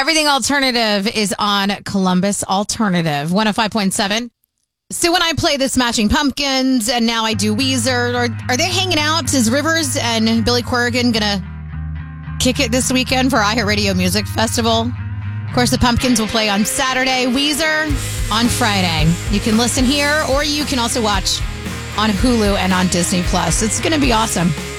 Everything Alternative is on Columbus Alternative 105.7. So when I play the Smashing Pumpkins and now I do Weezer, are they hanging out? Is Rivers and Billy Corrigan going to kick it this weekend for iHeartRadio Music Festival? Of course, the Pumpkins will play on Saturday, Weezer on Friday. You can listen here or you can also watch on Hulu and on Disney+. It's going to be awesome.